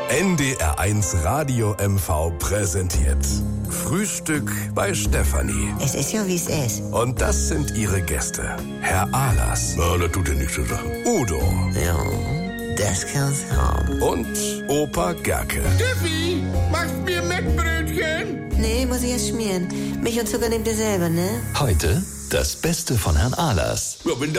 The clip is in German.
NDR1 Radio MV präsentiert Frühstück bei Stefanie. Es ist ja, wie es ist. Und das sind ihre Gäste. Herr Ahlers. Na, das tut ja nichts zur Sache. Udo. Ja, das kann's haben. Und Opa Gerke. Steffi, machst mir Mettbrötchen? Nee, muss ich erst schmieren. Milch und Zucker nehmt ihr selber, ne? Heute das Beste von Herrn Ahlers. Ja, wenn